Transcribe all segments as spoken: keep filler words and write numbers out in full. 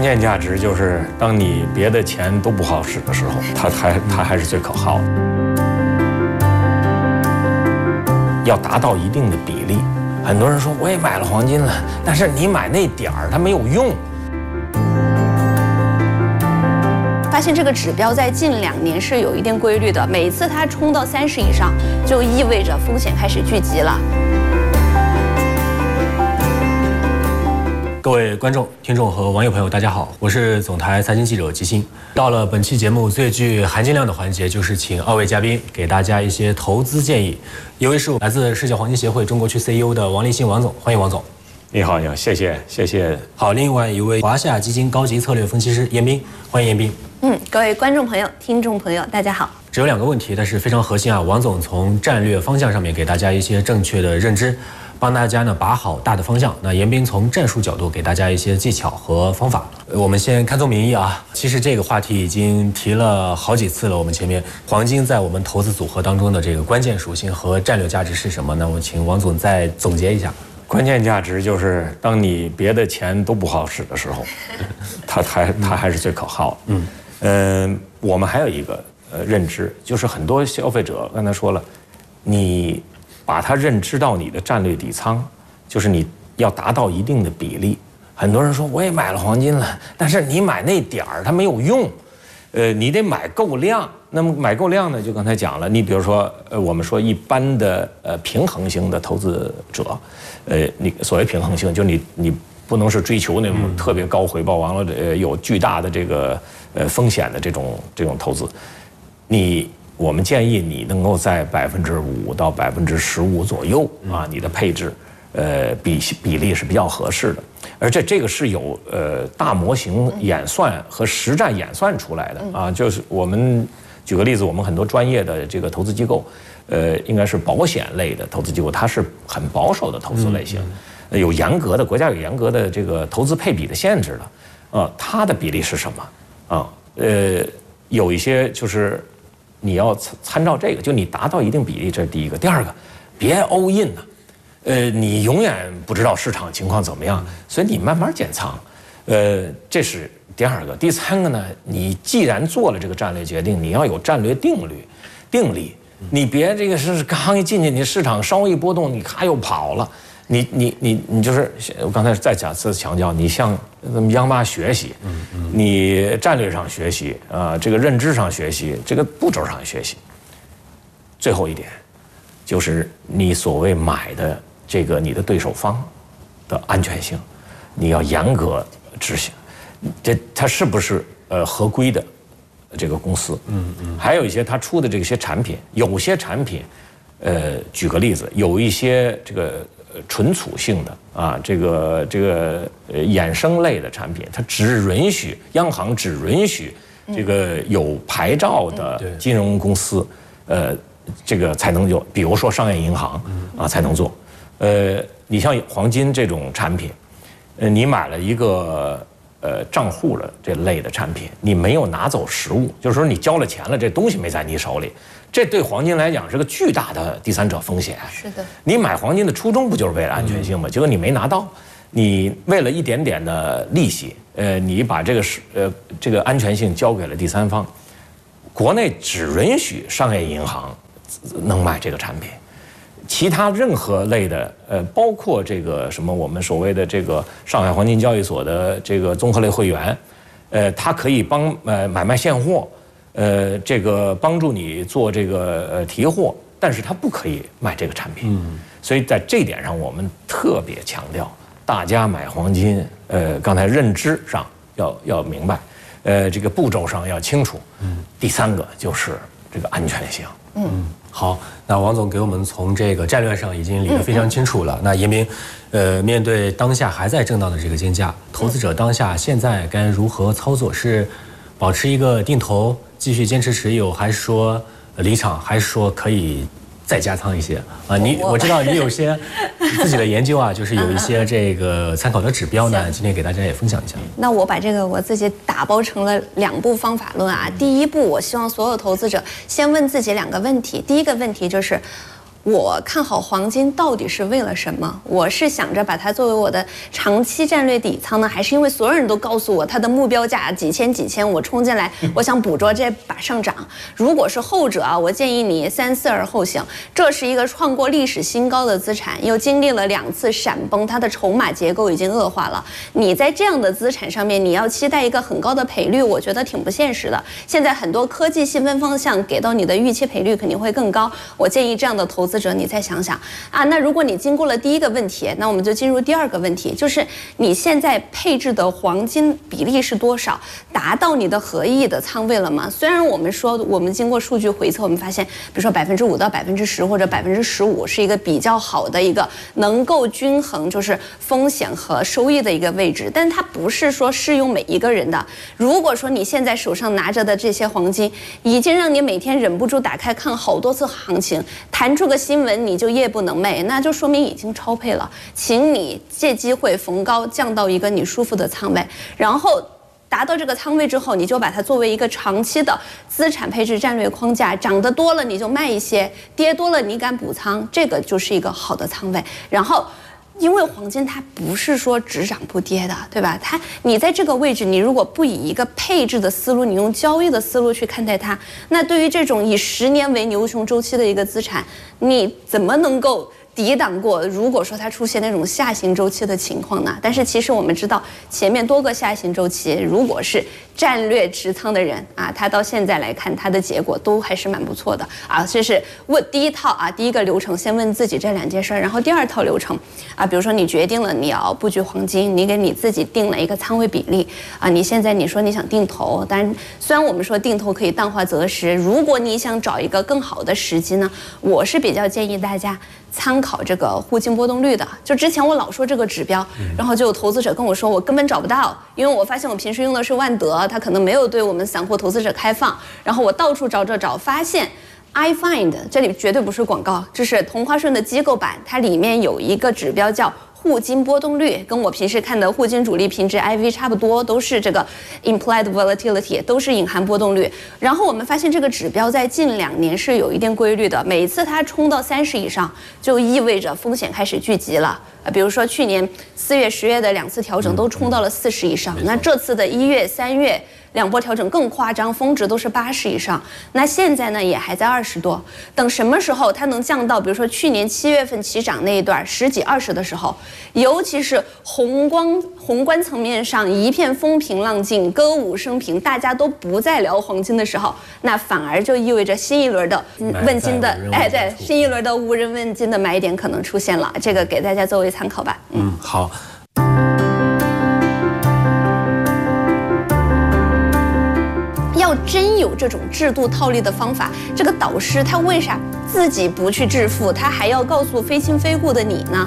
关键价值就是当你别的钱都不好使的时候，它还它还是最可靠的。要达到一定的比例。很多人说我也买了黄金了，但是你买那点儿它没有用。 发现这个指标在近两年是有一定规律的，每一次它冲到三十以上，就意味着风险开始聚集了。 各位观众、听众和网友朋友，大家好，我是总台财经记者吉星。到了本期节目最具含金量的环节，就是请二位嘉宾给大家一些投资建议。一位是来自世界黄金协会中国区 C E O 的王立信王总，欢迎王总。 你好，你好，谢谢，谢谢。 好，另外一位华夏基金高级策略分析师严彬，欢迎严彬。 嗯，各位观众朋友、听众朋友，大家好。 只有两个问题，但是非常核心啊。王总从战略方向上面给大家一些正确的认知，帮大家呢把好大的方向。那严彬从战术角度给大家一些技巧和方法。我们先看宗明义啊，其实这个话题已经提了好几次了。我们前面黄金在我们投资组合当中的这个关键属性和战略价值是什么呢？我请王总再总结一下。 关键价值就是当你别的钱都不好使的时候，它还它还是最可靠的。嗯嗯、呃，我们还有一个呃认知，就是很多消费者刚才说了，你把它认知到你的战略底仓，就是你要达到一定的比例。很多人说我也买了黄金了，但是你买那点儿它没有用，呃，你得买够量。那么买够量呢，就刚才讲了，你比如说，呃，我们说一般的呃平衡型的投资者，呃，你所谓平衡性，就是你你不能是追求那种特别高回报，完了呃有巨大的这个呃风险的这种这种投资，你。我们建议你能够在百分之五到百分之十五左右啊，你的配置，呃，比比例是比较合适的。而且这个是有呃大模型演算和实战演算出来的啊。就是我们举个例子，我们很多专业的这个投资机构，呃，应该是保险类的投资机构，它是很保守的投资类型，有严格的国家有严格的这个投资配比的限制的。啊，它的比例是什么啊？呃，有一些就是。你要参照这个，就你达到一定比例，这是第一个。第二个，别 all in 呢，呃，你永远不知道市场情况怎么样，所以你慢慢减仓，呃，这是第二个。第三个呢，你既然做了这个战略决定，你要有战略定律、定力，你别这个是刚一进去，你市场稍微一波动，你咔又跑了。你你你你就是我刚才再再次强调，你向央妈学习，你战略上学习啊，这个认知上学习，这个步骤上学习。最后一点，就是你所谓买的这个你的对手方的安全性，你要严格执行。这它是不是呃合规的这个公司？嗯嗯。还有一些它出的这些产品，有些产品，呃，举个例子，有一些这个。纯储性的啊，这个这个呃衍生类的产品，它只允许央行只允许这个有牌照的金融公司，呃，这个才能做，比如说商业银行啊才能做。呃，你像黄金这种产品，呃，你买了一个呃账户的这类的产品，你没有拿走实物，就是说你交了钱了，这东西没在你手里。这对黄金来讲是个巨大的第三者风险。 是的， 你买黄金的初衷不就是为了安全性吗？结果你没拿到，你为了一点点的利息，呃，你把这个是呃这个安全性交给了第三方。国内只允许商业银行能买这个产品，其他任何类的，呃，包括这个什么我们所谓的这个上海黄金交易所的这个综合类会员，呃，它可以帮呃买卖现货。呃，这个帮助你做这个呃提货，但是它不可以卖这个产品。嗯，所以在这点上，我们特别强调，大家买黄金，呃，刚才认知上要要明白，呃，这个步骤上要清楚。嗯，第三个就是这个安全性。 嗯，好，那王总给我们从这个战略上已经理得非常清楚了。那严彬，呃，面对当下还在震荡的这个金价，投资者当下现在该如何操作？是保持一个定投？继续坚持持有，还是说离场，还是说可以再加仓一些啊？你我知道你有些自己的研究啊，就是有一些这个参考的指标呢，今天给大家也分享一下。 那我把这个我自己打包成了两步方法论啊。第一步，我希望所有投资者先问自己两个问题。第一个问题就是， 我看好黄金到底是为了什么？我是想着把它作为我的长期战略底仓呢，还是因为所有人都告诉我它的目标价几千几千，我冲进来，我想捕捉这把上涨？如果是后者啊，我建议你三思而后行。这是一个创过历史新高的资产，又经历了两次闪崩，它的筹码结构已经恶化了。你在这样的资产上面，你要期待一个很高的赔率，我觉得挺不现实的。现在很多科技细分方向给到你的预期赔率肯定会更高，我建议这样的投资者你再想想啊。那如果你经过了第一个问题，那我们就进入第二个问题，就是你现在配置的黄金比例是多少？达到你的合意的仓位了吗？虽然我们说我们经过数据回测，我们发现，比如说百分之五到百分之十或者百分之十五是一个比较好的一个能够均衡就是风险和收益的一个位置，但它不是说适用每一个人的。如果说你现在手上拿着的这些黄金，已经让你每天忍不住打开看好多次行情，弹出个新闻你就夜不能寐，那就说明已经超配了。请你借机会逢高降到一个你舒服的仓位，然后达到这个仓位之后，你就把它作为一个长期的资产配置战略框架，涨得多了你就卖一些，跌多了你敢补仓，这个就是一个好的仓位。然后因为黄金它不是说只涨不跌的，对吧？它你在这个位置，你如果不以一个配置的思路，你用交易的思路去看待它，那对于这种以十年为牛熊周期的一个资产，你怎么能够抵挡过如果说它出现那种下行周期的情况呢？但是其实我们知道，前面多个下行周期，如果是战略持仓的人啊，他到现在来看，他的结果都还是蛮不错的啊。这是问第一套啊，第一个流程，先问自己这两件事儿，然后第二套流程啊，比如说你决定了你要布局黄金，你给你自己定了一个仓位比例啊，你现在你说你想定投，但虽然我们说定投可以淡化择时，如果你想找一个更好的时机呢，我是比较建议大家参考这个沪金波动率的。就之前我老说这个指标，然后就有投资者跟我说我根本找不到，因为我发现我平时用的是万德，它可能没有对我们散户投资者开放，然后我到处找找找，发现 iFind 这里绝对不是广告，这是同花顺的机构版，它里面有一个指标叫沪金波动率，跟我平时看的沪金主力平值 I V 差不多，都是这个 implied volatility， 都是隐含波动率。然后我们发现这个指标在近两年是有一定规律的，每次它冲到三十以上，就意味着风险开始聚集了。呃，比如说去年四月、十月的两次调整都冲到了四十以上，那这次的一月、三月两波调整更夸张，峰值都是八十以上。那现在呢也还在二十多，等什么时候它能降到，比如说去年七月份起涨那一段十几、二十的时候，尤其是宏观宏观层面上一片风平浪静、歌舞升平，大家都不再聊黄金的时候，那反而就意味着新一轮的问金的，哎，对，新一轮的无人问津的买点可能出现了。这个给大家作为参考吧。 嗯，好。 要真有这种制度套利的方法，这个导师他为啥自己不去致富，他还要告诉非亲非故的你呢？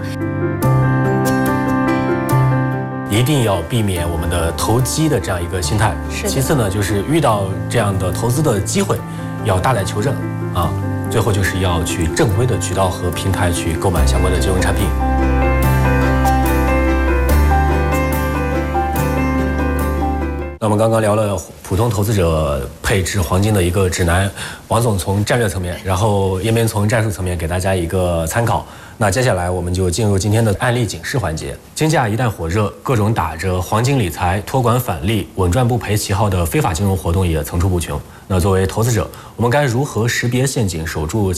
一定要避免我们的投机的这样一个心态。其次呢，就是遇到这样的投资的机会，要大胆求证啊。最后就是要去正规的渠道和平台去购买相关的金融产品。那我们刚刚聊了普通投资者配置黄金的一个指南，王总从战略层面，然后叶明从战术层面给大家一个参考。那接下来我们就进入今天的案例警示环节。金价一旦火热，各种打着黄金理财、托管返利、稳赚不赔旗号的非法金融活动也层出不穷。那作为投资者，我们该如何识别陷阱，守住